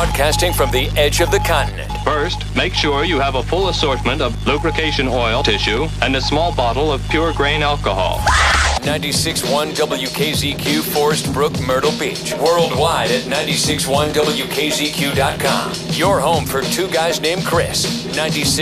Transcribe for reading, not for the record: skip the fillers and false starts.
broadcasting from the edge of the continent. First, make sure you have a full assortment of lubrication oil, tissue, and a small bottle of pure grain alcohol. 96.1 WKZQ, Forest Brook, Myrtle Beach. Worldwide at 96.1WKZQ.com. Your home for two guys named Chris. 96.